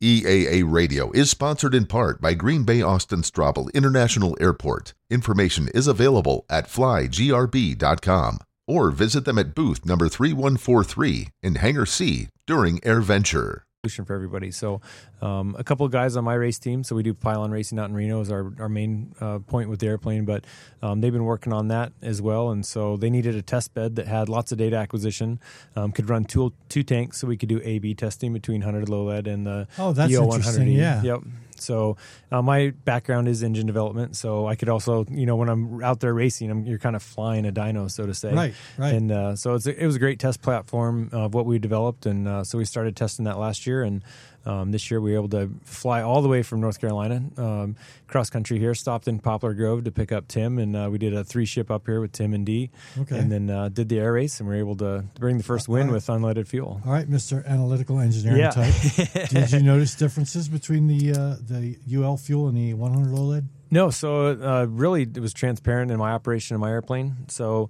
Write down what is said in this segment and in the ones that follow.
EAA Radio is sponsored in part by Green Bay Austin Straubel International Airport. Information is available at flygrb.com or visit them at booth number 3143 in Hangar C during AirVenture. For everybody. So a couple of guys on my race team, so we do pylon racing out in Reno is our main point with the airplane, but they've been working on that as well, and so they needed a test bed that had lots of data acquisition, could run two tanks, so we could do A/B testing between 100 low lead and the that's interesting, yeah. Yep. So my background is engine development, so I could also, when I'm out there racing, you're kind of flying a dyno, so to say. Right. And so it was a great test platform of what we developed, and so we started testing that last year, and this year we were able to fly all the way from North Carolina, cross country here, stopped in Poplar Grove to pick up Tim, and we did a 3-ship up here with Tim and Dee, and then did the air race, and we were able to bring the first win with unleaded fuel. All right, Mr. Analytical Engineering type. Did you notice differences between the UL fuel and the 100 low lead? No, so really it was transparent in my operation of my airplane. So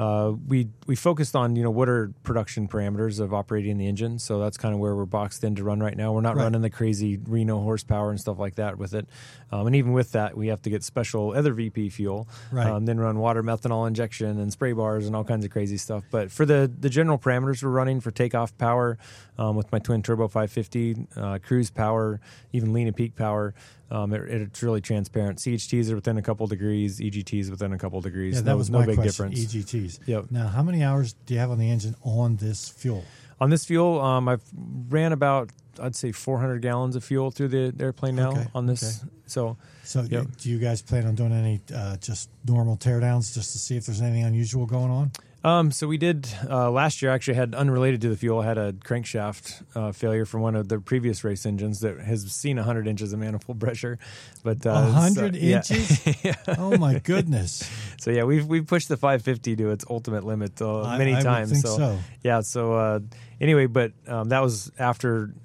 we focused on, what are production parameters of operating the engine. So that's kind of where we're boxed in to run right now. We're not running the crazy Reno horsepower and stuff like that with it. And even with that, we have to get special other VP fuel, then run water methanol injection and spray bars and all kinds of crazy stuff. But for the general parameters we're running for takeoff power with my twin turbo 550, cruise power, even lean and peak power, it's really transparent. CHTs are within a couple degrees, EGTs within a couple degrees. Yeah, that was no my big question, difference. EGTs. Yep. Now, how many hours do you have on the engine on this fuel? On this fuel, I've ran about, I'd say, 400 gallons of fuel through the airplane now on this. So do you guys plan on doing any just normal teardowns just to see if there's anything unusual going on? So we did last year. Actually, had unrelated to the fuel. I had a crankshaft failure from one of the previous race engines that has seen 100 inches of manifold pressure. But 100 inches? Yeah. Oh my goodness! So yeah, we've pushed the 550 to its ultimate limit many times. I would think so. Yeah. So anyway, but that was after.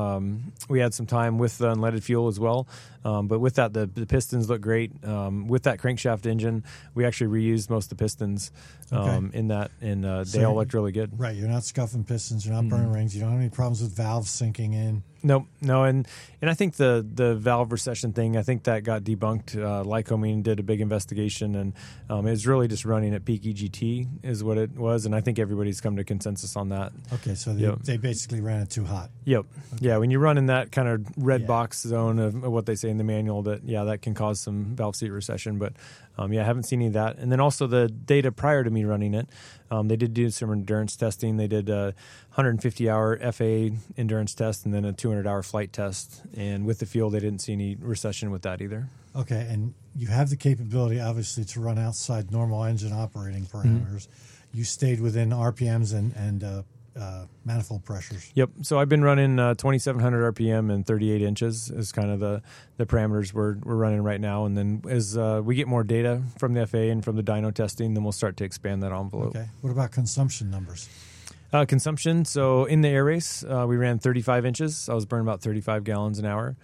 We had some time with the unleaded fuel as well. But with that, the pistons look great. With that crankshaft engine, we actually reused most of the pistons in that, and they all looked really good. Right. You're not scuffing pistons. You're not burning rings. You don't have any problems with valves sinking in. No, and I think the valve recession thing, I think that got debunked. Lycoming did a big investigation, and it was really just running at peak EGT is what it was, and I think everybody's come to consensus on that. Okay, so they basically ran it too hot. Yep. Okay. Yeah, when you run in that kind of red box zone of what they say in the manual, that can cause some valve seat recession, but I haven't seen any of that. And then also the data prior to me running it, they did do some endurance testing. They did a 150-hour FAA endurance test and then a 200-hour flight test. And with the fuel, they didn't see any recession with that either. Okay, and you have the capability, obviously, to run outside normal engine operating parameters. You stayed within RPMs and manifold pressures. Yep. So I've been running 2,700 RPM and 38 inches is kind of the parameters we're running right now. And then as we get more data from the FAA and from the dyno testing, then we'll start to expand that envelope. Okay. What about consumption numbers? Consumption. So in the air race, we ran 35 inches. I was burning about 35 gallons an hour.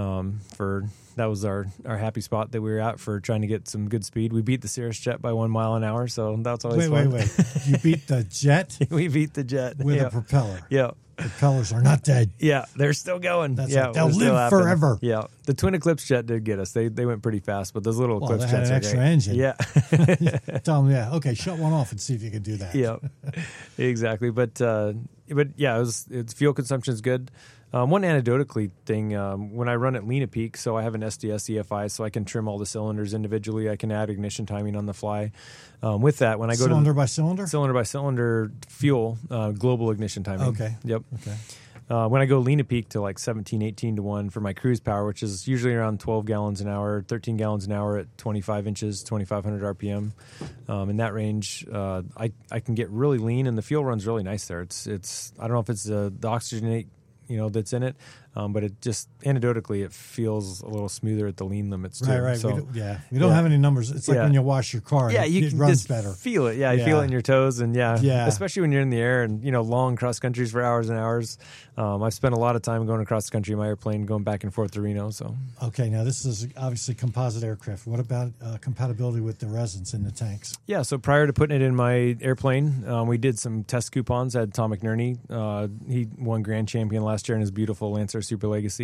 That was our happy spot that we were at for trying to get some good speed. We beat the Cirrus jet by 1 mile an hour, so that's always fun. Wait. You beat the jet? We beat the jet. With a propeller. Yeah. Propellers are not dead. Yeah, they're still going. They'll live forever. Yeah. The Twin Eclipse jet did get us. They went pretty fast, but those little Eclipse jets had an extra engine. Yeah. Tell them, okay, shut one off and see if you can do that. Yeah, exactly. But yeah, its fuel consumption is good. One anecdotally thing, when I run at Lena Peak, so I have an SDS EFI, so I can trim all the cylinders individually. I can add ignition timing on the fly. With that, when I go cylinder by cylinder fuel, global ignition timing. Okay. Yep. Okay. When I go Lena Peak to like 17, 18 to 1 for my cruise power, which is usually around 12 gallons an hour, 13 gallons an hour at 25 inches, 2,500 RPM. In that range, I can get really lean, and the fuel runs really nice there. It's I don't know if it's the oxygenate that's in it. But it just anecdotally, it feels a little smoother at the lean limits too. Right. So, we don't have any numbers. It's like when you wash your car. Yeah, it runs better. Feel it. Yeah, you feel it in your toes, and especially when you're in the air and long cross countries for hours and hours. I've spent a lot of time going across the country in my airplane, going back and forth to Reno. So okay, now this is obviously composite aircraft. What about compatibility with the resins in the tanks? Yeah, so prior to putting it in my airplane, we did some test coupons. I had Tom McNerney. He won Grand Champion last year in his beautiful Lancer Super Legacy.